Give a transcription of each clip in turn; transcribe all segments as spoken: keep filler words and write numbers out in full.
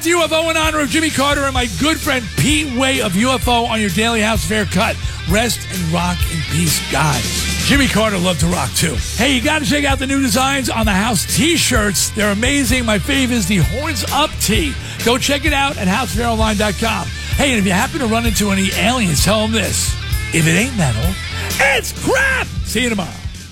Got the U F O in honor of Jimmy Carter and my good friend Pete Way of U F O on your daily house fair cut. Rest and rock in peace, guys. Jimmy Carter loved to rock, too. Hey, you got to check out the new designs on the house T-shirts. They're amazing. My fave is the Horns Up tee. Go check it out at house fair online dot com. Hey, and if you happen to run into any aliens, tell them this. If it ain't metal, it's crap! See you tomorrow.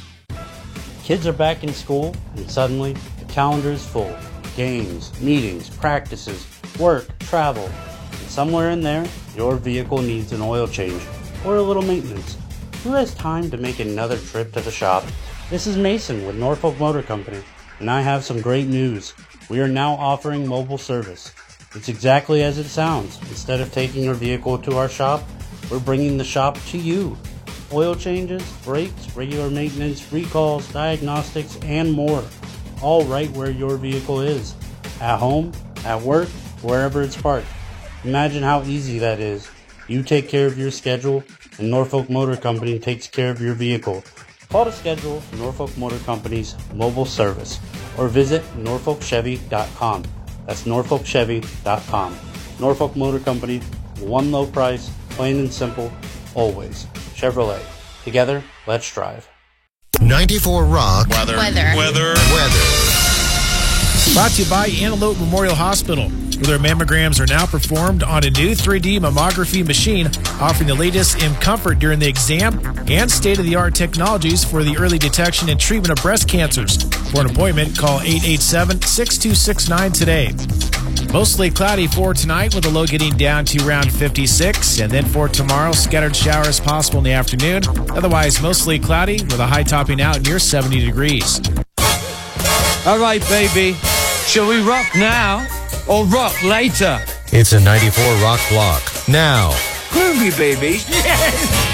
Kids are back in school, and suddenly the calendar is full. Games, meetings, practices, work, travel. And somewhere in there, your vehicle needs an oil change or a little maintenance. Who has time to make another trip to the shop? This is Mason with Norfolk Motor Company, and I have some great news. We are now offering mobile service. It's exactly as it sounds. Instead of taking your vehicle to our shop, we're bringing the shop to you. Oil changes, brakes, regular maintenance, recalls, diagnostics, and more. All right where your vehicle is. At home, at work, wherever it's parked. Imagine how easy that is. You take care of your schedule, and Norfolk Motor Company takes care of your vehicle. Call to schedule Norfolk Motor Company's mobile service or visit norfolk chevy dot com. That's norfolk chevy dot com. Norfolk Motor Company, one low price, plain and simple, always. Chevrolet. Together, let's drive. ninety-four Rock. Weather. Weather. Weather. Weather. Brought to you by Antelope Memorial Hospital, where their mammograms are now performed on a new three D mammography machine, offering the latest in comfort during the exam and state-of-the-art technologies for the early detection and treatment of breast cancers. For an appointment, call eight eight seven, six two six nine today. Mostly cloudy for tonight with a low getting down to around fifty-six. And then for tomorrow, scattered showers possible in the afternoon. Otherwise, mostly cloudy with a high topping out near seventy degrees. All right, baby. Shall we rock now or rock later? It's a ninety-four Rock block. Now. Groovy, baby. Yes!